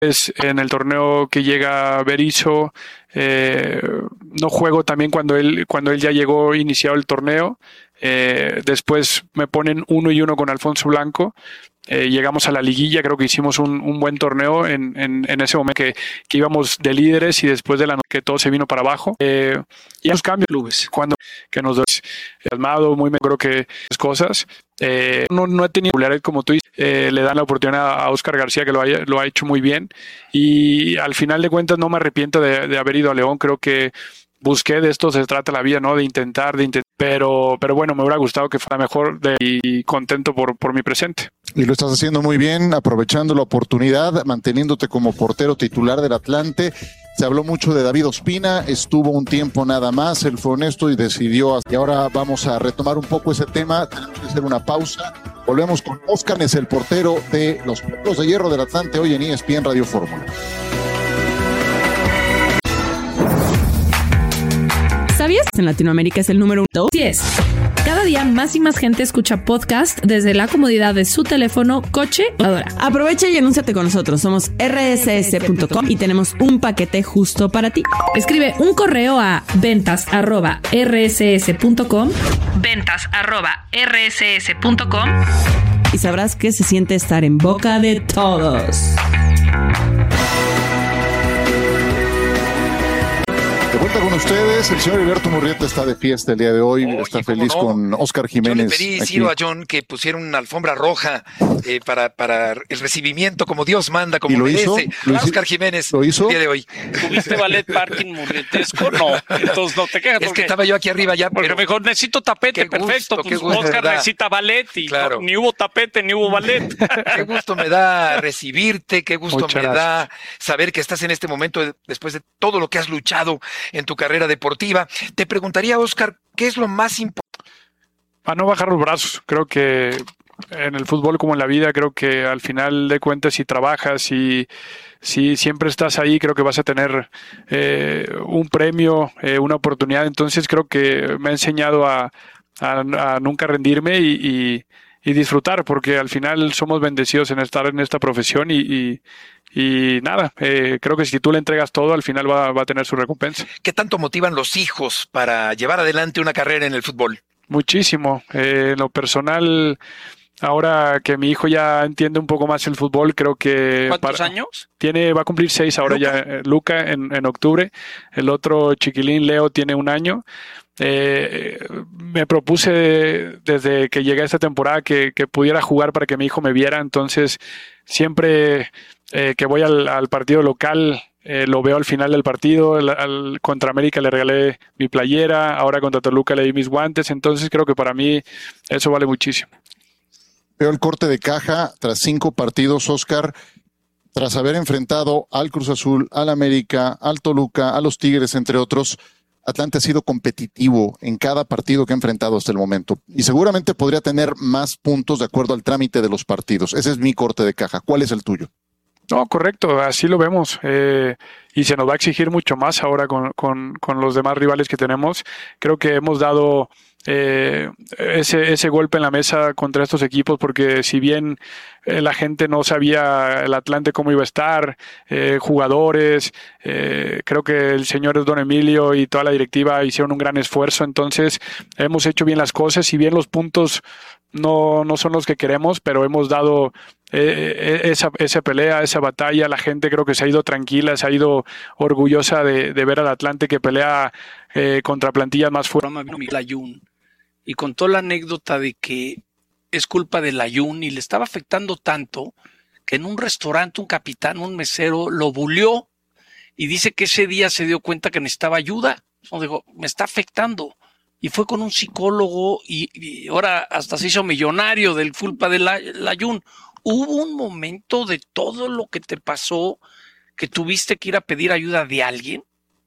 Es en el torneo que llega Berizzo, no juego también cuando él ya llegó iniciado el torneo. Después me ponen 1-1 con Alfonso Blanco. Llegamos a la liguilla, creo que hicimos un buen torneo en ese momento que íbamos de líderes y después de la noche que todo se vino para abajo. Y los cambios clubes, cuando que nos calmado, muy creo que cosas. No he tenido popularidad como tú dices. Le dan la oportunidad a Óscar García, que lo ha hecho muy bien, y al final de cuentas no me arrepiento de haber ido a León. Creo que busqué, de esto se trata la vida, ¿no? De intentar, pero bueno, me hubiera gustado que fuera mejor y contento por mi presente. Y lo estás haciendo muy bien, aprovechando la oportunidad, manteniéndote como portero titular del Atlante. Se habló mucho de David Ospina, estuvo un tiempo nada más, él fue honesto y decidió. Y ahora vamos a retomar un poco ese tema, tenemos que hacer una pausa. Volvemos con Óscar, es el portero de los Potros de Hierro del Atlante, hoy en ESPN Radio Fórmula. ¿Sabías que en Latinoamérica es el número 1? Sí es. Cada día más y más gente escucha podcast desde la comodidad de su teléfono, coche o computadora. Aprovecha y anúnciate con nosotros. Somos rss.com y tenemos un paquete justo para ti. Escribe un correo a ventas@rss.com, ventas@rss.com, y sabrás que se siente estar en boca de todos. De vuelta con ustedes, el señor Heriberto Murrieta está de fiesta el día de hoy. Oye, está feliz con Óscar Jiménez. Yo le pedí, Ciro, a John que pusiera una alfombra roja para el recibimiento como Dios manda, como merece. Óscar Jiménez, ¿lo hizo? El día de hoy. ¿Tuviste ballet parking murrietesco? No, entonces no te quejas. Es que estaba yo aquí arriba ya. Porque mejor necesito tapete, perfecto. Qué gusto, Óscar necesita ballet y claro. Ni hubo tapete, ni hubo ballet. Qué gusto me da recibirte, qué gusto me da saber que estás en este momento después de todo lo que has luchado en tu carrera deportiva. Te preguntaría, Óscar, ¿qué es lo más importante? A no bajar los brazos. Creo que en el fútbol como en la vida, creo que al final de cuentas, si trabajas y si siempre estás ahí, creo que vas a tener un premio, una oportunidad. Entonces creo que me ha enseñado a nunca rendirme y disfrutar, porque al final somos bendecidos en estar en esta profesión y nada, creo que si tú le entregas todo, al final va a tener su recompensa. ¿Qué tanto motivan los hijos para llevar adelante una carrera en el fútbol? Muchísimo. En lo personal, ahora que mi hijo ya entiende un poco más el fútbol, creo que... ¿Cuántos años? Va a cumplir 6 ahora ya, Luca, en octubre. El otro chiquilín, Leo, tiene 1 año. Me propuse desde que llegué a esta temporada que pudiera jugar para que mi hijo me viera. Entonces, siempre que voy al partido local, lo veo al final del partido. Contra América le regalé mi playera, ahora contra Toluca le di mis guantes. Entonces, creo que para mí eso vale muchísimo. Veo el corte de caja tras 5 partidos, Óscar, tras haber enfrentado al Cruz Azul, al América, al Toluca, a los Tigres, entre otros. Atlante ha sido competitivo en cada partido que ha enfrentado hasta el momento y seguramente podría tener más puntos de acuerdo al trámite de los partidos. Ese es mi corte de caja. ¿Cuál es el tuyo? No, correcto, así lo vemos. Y se nos va a exigir mucho más ahora con los demás rivales que tenemos. Creo que hemos dado ese golpe en la mesa contra estos equipos, porque si bien la gente no sabía el Atlante cómo iba a estar, jugadores, creo que el señor Don Emilio y toda la directiva hicieron un gran esfuerzo. Entonces hemos hecho bien las cosas, si bien los puntos no son los que queremos, pero hemos dado esa pelea, esa batalla. La gente creo que se ha ido tranquila, se ha ido orgullosa de ver al Atlante que pelea contra plantillas más fuertes. Y contó la anécdota de que es culpa del Ayun y le estaba afectando tanto que en un restaurante un capitán, un mesero, lo bulió y dice que ese día se dio cuenta que necesitaba ayuda. Dijo, me está afectando. Y fue con un psicólogo y ahora hasta se hizo millonario del culpa del Ayun. ¿Hubo un momento de todo lo que te pasó que tuviste que ir a pedir ayuda de alguien?